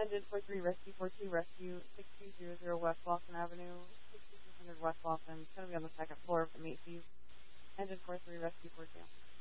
Engine 43 Rescue 42 Rescue 6200 West Boston Avenue, 6200 West Boston. It's going to be on the second floor of the Macy's. Engine 43 Rescue 42.